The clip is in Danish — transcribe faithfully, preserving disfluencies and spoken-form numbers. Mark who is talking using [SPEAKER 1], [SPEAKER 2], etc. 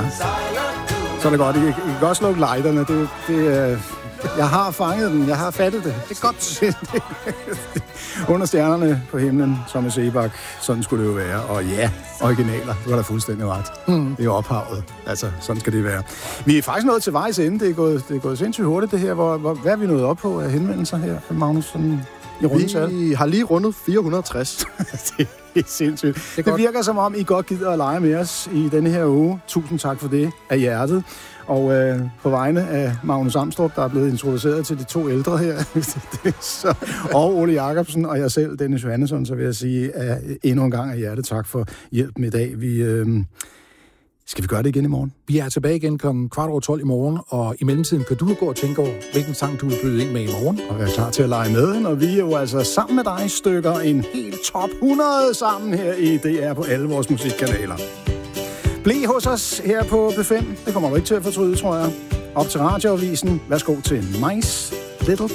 [SPEAKER 1] Så er det godt. I, I kan godt slukke lighterne. Det, det, øh, jeg har fanget den. Jeg har fattet det. Det er godt. Under stjernerne på himlen, som i Sebak. Sådan skulle det jo være. Og ja, originaler. Du har da fuldstændig ret. Mm. Det er ophavet. Altså, sådan skal det være. Vi er faktisk nået til vejs ende. Det er gået, det er gået sindssygt hurtigt, det her. Hvor, hvor, hvad er vi nået op på af henvendelser her, Magnus? Sådan i rundetal?
[SPEAKER 2] Vi har lige rundet fire hundrede og tres.
[SPEAKER 1] Det er sindssygt. Det, det virker som om, I godt gider at lege med os i denne her uge. Tusind tak for det af hjertet. Og øh, på vegne af Magnus Amstrup, der er blevet introduceret til de to ældre her, så, og Ole Jacobsen og jeg selv, Dennis Johannesson, så vil jeg sige at endnu en gang af hjertet tak for hjælpen i dag. Vi, øh, skal vi gøre det igen i morgen?
[SPEAKER 3] Vi er tilbage igen klokken kvart over tolv i morgen, og i mellemtiden kan du gå og tænke over, hvilken sang du vil byde ind med i morgen.
[SPEAKER 1] Og være klar til at lege med, når vi jo altså sammen med dig stykker en helt top hundrede sammen her i D R på alle vores musikkanaler. Bliv hos os her på B fem. Det kommer du ikke til at fortryde, tror jeg. Op til radioavisen. Værsgo til Nice Little